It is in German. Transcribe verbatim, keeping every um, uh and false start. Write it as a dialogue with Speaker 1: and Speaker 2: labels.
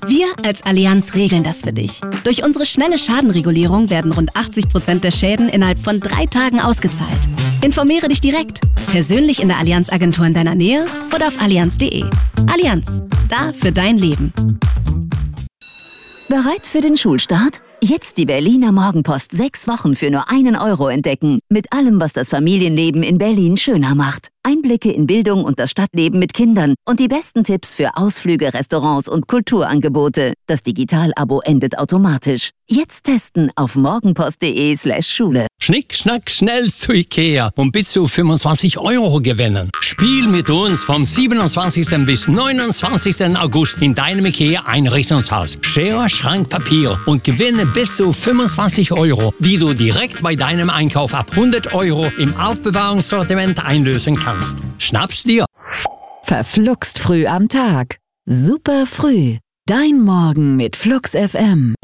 Speaker 1: Wir als Allianz regeln das für dich. Durch unsere schnelle Schadenregulierung werden rund achtzig Prozent der Schäden innerhalb von drei Tagen ausgezahlt. Informiere dich direkt, persönlich in der Allianz-Agentur in deiner Nähe oder auf allianz punkt de. Allianz, da für dein Leben.
Speaker 2: Bereit für den Schulstart? Jetzt die Berliner Morgenpost sechs Wochen für nur einen Euro entdecken. Mit allem, was das Familienleben in Berlin schöner macht. Einblicke in Bildung und das Stadtleben mit Kindern und die besten Tipps für Ausflüge, Restaurants und Kulturangebote. Das Digital-Abo endet automatisch. Jetzt testen auf morgenpost.de slash Schule.
Speaker 3: Schnick, schnack, schnell zu Ikea und bis zu fünfundzwanzig Euro gewinnen. Spiel mit uns vom siebenundzwanzigsten bis neunundzwanzigsten August in deinem Ikea-Einrichtungshaus. Schere, Schrank, Papier und gewinne bis zu fünfundzwanzig Euro, die du direkt bei deinem Einkauf ab hundert Euro im Aufbewahrungssortiment einlösen kannst. Schnapp's dir!
Speaker 2: Verfluxt früh am Tag. Super früh. Dein Morgen mit Flux F M.